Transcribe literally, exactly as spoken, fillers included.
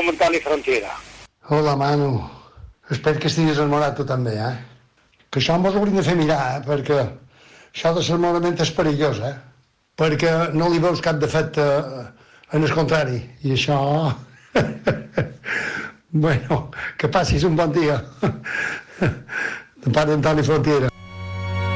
som Antoni Frontiera. Hola, Manu. Espero que estiguis enamorat tu també, eh? Que això mos hauríem de fer mirar, eh? Perquè això de l'enamorament és perillós, eh? Perquè no li veus cap defecte en el contrari. I això... bueno, que passis un bon dia. De part d'Antoni Frontiera.